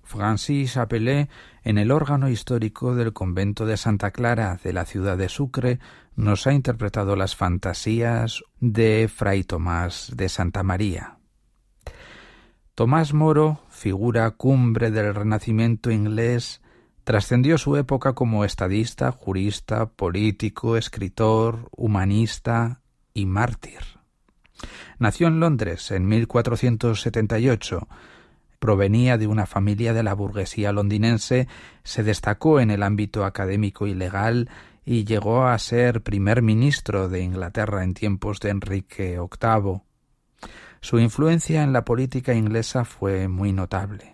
Francis Apelé, en el órgano histórico del convento de Santa Clara de la ciudad de Sucre, nos ha interpretado las fantasías de Fray Tomás de Santa María. Tomás Moro, figura cumbre del Renacimiento inglés, trascendió su época como estadista, jurista, político, escritor, humanista y mártir. Nació en Londres en 1478. Provenía de una familia de la burguesía londinense, se destacó en el ámbito académico y legal y llegó a ser primer ministro de Inglaterra en tiempos de Enrique VIII. Su influencia en la política inglesa fue muy notable.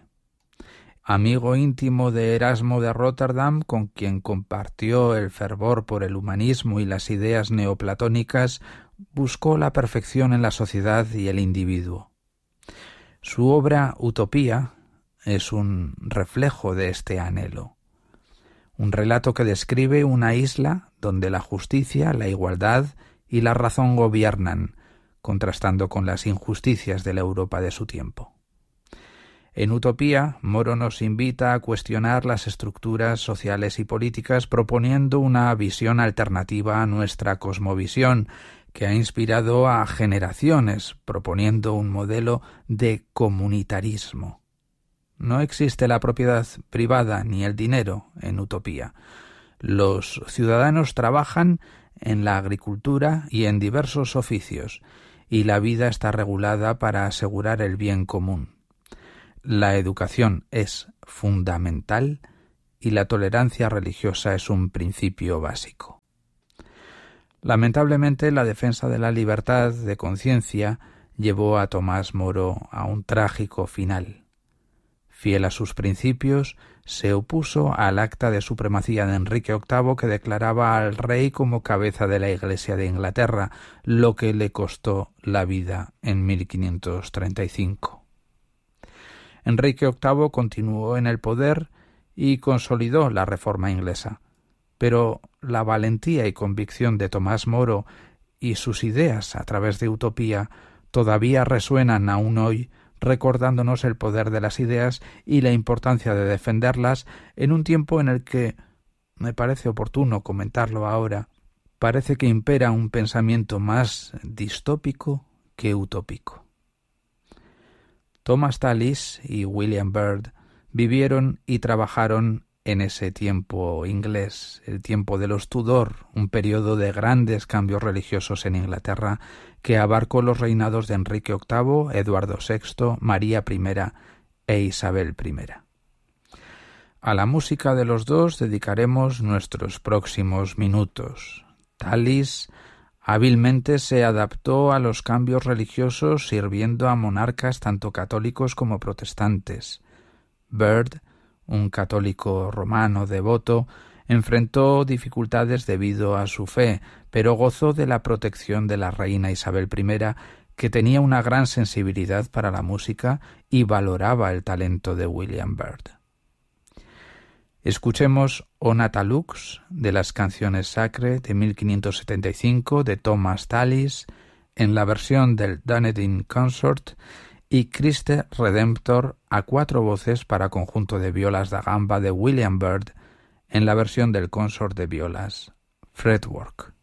Amigo íntimo de Erasmo de Róterdam, con quien compartió el fervor por el humanismo y las ideas neoplatónicas, buscó la perfección en la sociedad y el individuo. Su obra Utopía es un reflejo de este anhelo. Un relato que describe una isla donde la justicia, la igualdad y la razón gobiernan, contrastando con las injusticias de la Europa de su tiempo. En Utopía, Moro nos invita a cuestionar las estructuras sociales y políticas proponiendo una visión alternativa a nuestra cosmovisión, que ha inspirado a generaciones, proponiendo un modelo de comunitarismo. No existe la propiedad privada ni el dinero en Utopía. Los ciudadanos trabajan en la agricultura y en diversos oficios, y la vida está regulada para asegurar el bien común. La educación es fundamental y la tolerancia religiosa es un principio básico. Lamentablemente, la defensa de la libertad de conciencia llevó a Tomás Moro a un trágico final. Fiel a sus principios, se opuso al acta de supremacía de Enrique VIII que declaraba al rey como cabeza de la Iglesia de Inglaterra, lo que le costó la vida en 1535. Enrique VIII continuó en el poder y consolidó la reforma inglesa, pero la valentía y convicción de Tomás Moro y sus ideas a través de Utopía todavía resuenan aún hoy, recordándonos el poder de las ideas y la importancia de defenderlas en un tiempo en el que, me parece oportuno comentarlo ahora, parece que impera un pensamiento más distópico que utópico. Thomas Tallis y William Byrd vivieron y trabajaron en ese tiempo inglés, el tiempo de los Tudor, un periodo de grandes cambios religiosos en Inglaterra que abarcó los reinados de Enrique VIII, Eduardo VI, María I e Isabel I. A la música de los dos dedicaremos nuestros próximos minutos. Tallis hábilmente se adaptó a los cambios religiosos sirviendo a monarcas tanto católicos como protestantes. Byrd, un católico romano devoto, enfrentó dificultades debido a su fe, pero gozó de la protección de la reina Isabel I, que tenía una gran sensibilidad para la música y valoraba el talento de William Byrd. Escuchemos O Nata Lux de las canciones Sacre de 1575 de Thomas Tallis en la versión del Dunedin Consort y Christe Redemptor a 4 voces para conjunto de violas da gamba de William Byrd en la versión del Consort de violas Fretwork.